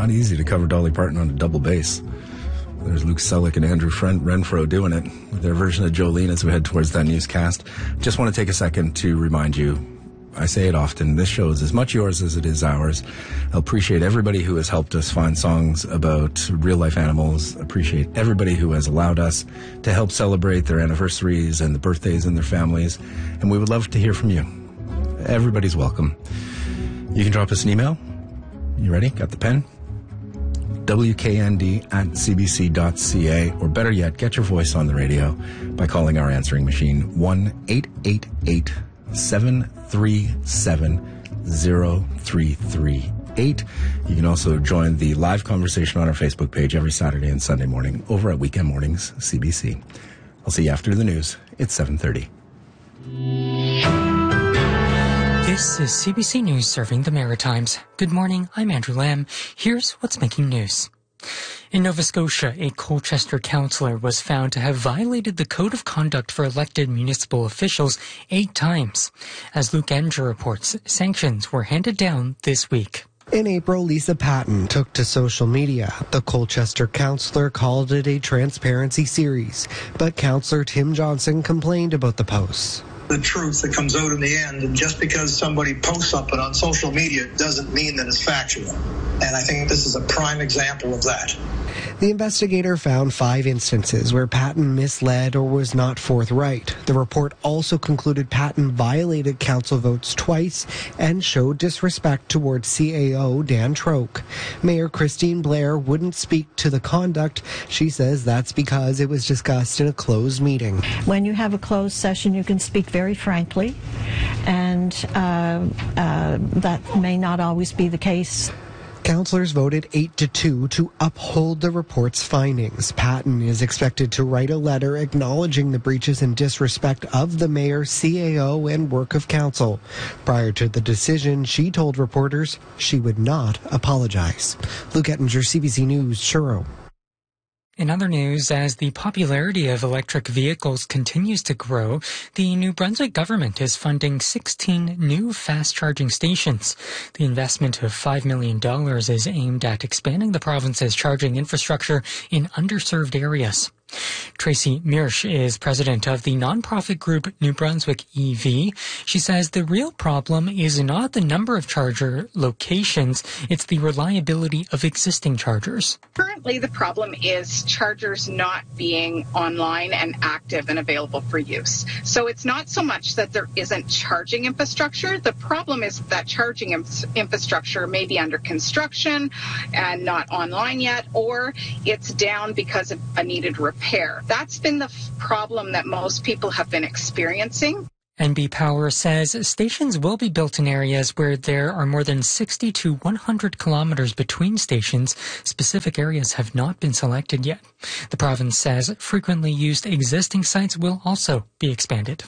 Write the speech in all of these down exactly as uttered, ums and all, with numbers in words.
Not easy to cover Dolly Parton on a double bass. There's Luke Selleck and Andrew Renfro doing it with their version of Jolene as we head towards that newscast. Just want to take a second to remind you, I say it often, this show is as much yours as it is ours. I appreciate everybody who has helped us find songs about real-life animals. Appreciate everybody who has allowed us to help celebrate their anniversaries and the birthdays in their families. And we would love to hear from you. Everybody's welcome. You can drop us an email. You ready? Got the pen? W K N D at C B C dot C A, or better yet, get your voice on the radio by calling our answering machine, one eight eight eight seven three seven zero three three eight. You can also join the live conversation on our Facebook page every Saturday and Sunday morning over at Weekend Mornings C B C. I'll see you after the news. It's seven thirty. This is C B C News serving the Maritimes. Good morning, I'm Andrew Lamb. Here's what's making news. In Nova Scotia, a Colchester councillor was found to have violated the Code of Conduct for elected municipal officials eight times. As Luke Enger reports, sanctions were handed down this week. In April, Lisa Patton took to social media. The Colchester councillor called it a transparency series, but Councillor Tim Johnson complained about the posts. The truth that comes out in the end, and just because somebody posts something on social media doesn't mean that it's factual. And I think this is a prime example of that. The investigator found five instances where Patton misled or was not forthright. The report also concluded Patton violated council votes twice and showed disrespect towards C A O Dan Troke. Mayor Christine Blair wouldn't speak to the conduct. She says that's because it was discussed in a closed meeting. When you have a closed session, you can speak very frankly, and uh, uh, that may not always be the case. Councillors voted eight to two to uphold the report's findings. Patton is expected to write a letter acknowledging the breaches and disrespect of the mayor, C A O, and work of council. Prior to the decision, she told reporters she would not apologize. Luke Ettinger, C B C News, Truro. In other news, as the popularity of electric vehicles continues to grow, the New Brunswick government is funding sixteen new fast-charging stations. The investment of five million dollars is aimed at expanding the province's charging infrastructure in underserved areas. Tracy Mirsch is president of the nonprofit group New Brunswick E V. She says the real problem is not the number of charger locations, it's the reliability of existing chargers. Currently, the problem is chargers not being online and active and available for use. So it's not so much that there isn't charging infrastructure. The problem is that charging inf- infrastructure may be under construction and not online yet, or it's down because of a needed repair. That's been the f- problem that most people have been experiencing. N B Power says stations will be built in areas where there are more than sixty to one hundred kilometers between stations. Specific areas have not been selected yet. The province says frequently used existing sites will also be expanded.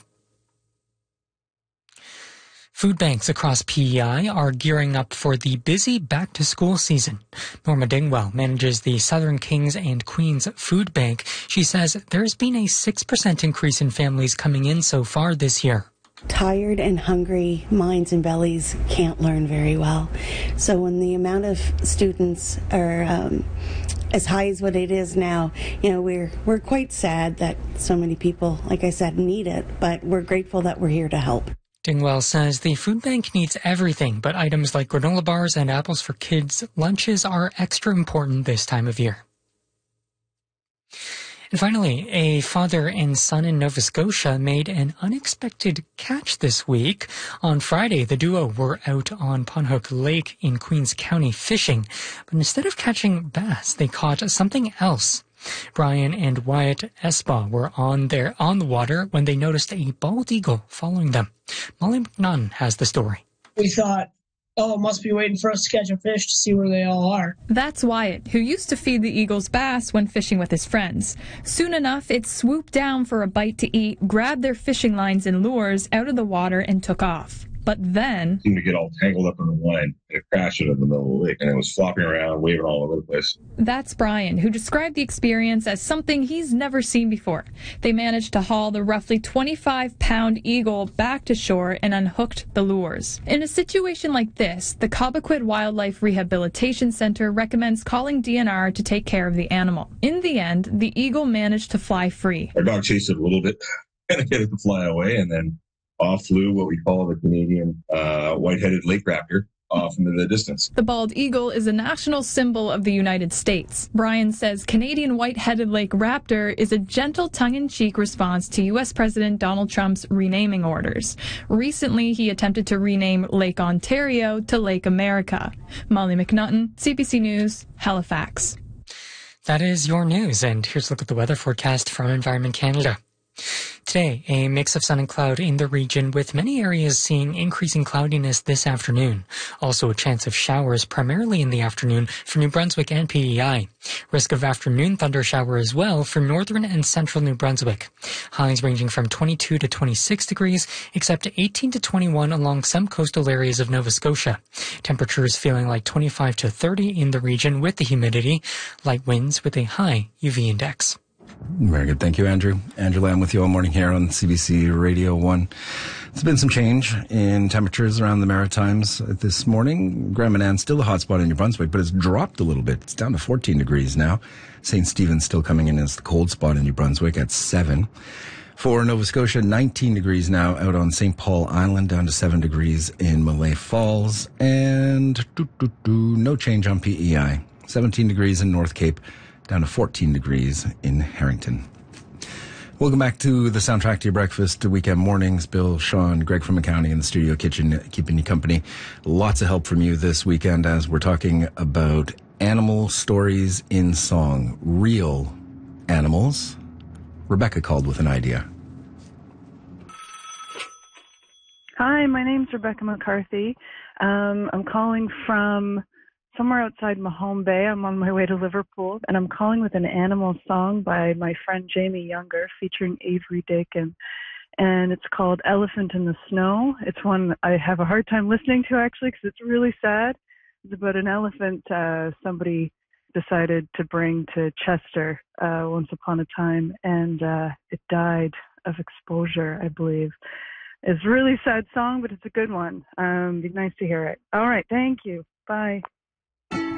Food banks across P E I are gearing up for the busy back-to-school season. Norma Dingwell manages the Southern Kings and Queens Food Bank. She says there's been a six percent increase in families coming in so far this year. Tired and hungry minds and bellies can't learn very well. So when the amount of students are um, as high as what it is now, you know, we're we're quite sad that so many people, like I said, need it, but we're grateful that we're here to help. Dingwell says the food bank needs everything, but items like granola bars and apples for kids' lunches are extra important this time of year. And finally, a father and son in Nova Scotia made an unexpected catch this week. On Friday, the duo were out on Ponhook Lake in Queens County fishing, but instead of catching bass, they caught something else. Brian and Wyatt Espa were on their on the water when they noticed a bald eagle following them. Molly McNunn has the story. We thought, oh, it must be waiting for us to catch a fish to see where they all are. That's Wyatt, who used to feed the eagles bass when fishing with his friends. Soon enough, it swooped down for a bite to eat, grabbed their fishing lines and lures out of the water, and took off. But then... It seemed to get all tangled up in the line, and it crashed into the middle of the lake, and it was flopping around, waving all over the place. That's Brian, who described the experience as something he's never seen before. They managed to haul the roughly twenty-five pound eagle back to shore and unhooked the lures. In a situation like this, the Cobequid Wildlife Rehabilitation Center recommends calling D N R to take care of the animal. In the end, the eagle managed to fly free. Our dog chased it a little bit and get it to fly away, and then off flew what we call the Canadian uh, white-headed lake raptor off into the distance. The bald eagle is a national symbol of the United States. Brian says Canadian white-headed lake raptor is a gentle tongue-in-cheek response to U S President Donald Trump's renaming orders. Recently, he attempted to rename Lake Ontario to Lake America. Molly McNutton, C B C News, Halifax. That is your news, and here's a look at the weather forecast from Environment Canada. Today, a mix of sun and cloud in the region, with many areas seeing increasing cloudiness this afternoon. Also a chance of showers primarily in the afternoon for New Brunswick and P E I. Risk of afternoon thunder shower as well for northern and central New Brunswick. Highs ranging from twenty-two to twenty-six degrees, except eighteen to twenty-one along some coastal areas of Nova Scotia. Temperatures feeling like twenty-five to thirty in the region with the humidity. Light winds with a high U V index. Very good. Thank you, Andrew. Andrew Lamb with you all morning here on C B C Radio one. There's been some change in temperatures around the Maritimes this morning. Grand Manan still a hot spot in New Brunswick, but it's dropped a little bit. It's down to fourteen degrees now. Saint Stephen's still coming in as the cold spot in New Brunswick at seven. For Nova Scotia, nineteen degrees now out on Saint Paul Island, down to seven degrees in Malay Falls. And doo, doo, doo, no change on P E I. seventeen degrees in North Cape, down to fourteen degrees in Harrington. Welcome back to the soundtrack to your breakfast weekend mornings. Bill, Sean, Greg from accounting in the studio kitchen, keeping you company. Lots of help from you this weekend as we're talking about animal stories in song. Real animals. Rebecca called with an idea. Hi, my name's Rebecca McCarthy. Um, I'm calling from somewhere outside Mahone Bay. I'm on my way to Liverpool, and I'm calling with an animal song by my friend Jamie Younger featuring Avery Dakin, and it's called Elephant in the Snow. It's one I have a hard time listening to, actually, because it's really sad. It's about an elephant uh, somebody decided to bring to Chester uh, once upon a time, and uh, it died of exposure, I believe. It's a really sad song, but it's a good one. Um, it'd be nice to hear it. All right, thank you. Bye.